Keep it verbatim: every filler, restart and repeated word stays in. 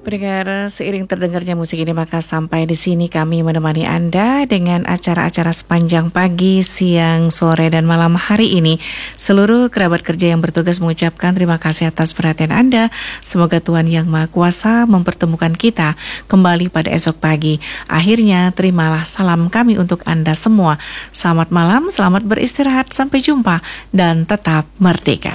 Pendengar, seiring terdengarnya musik ini maka sampai di sini kami menemani Anda dengan acara-acara sepanjang pagi, siang, sore, dan malam hari ini. Seluruh kerabat kerja yang bertugas mengucapkan terima kasih atas perhatian Anda. Semoga Tuhan Yang Maha Kuasa mempertemukan kita kembali pada esok pagi. Akhirnya, terimalah salam kami untuk Anda semua. Selamat malam, selamat beristirahat, sampai jumpa, dan tetap merdeka.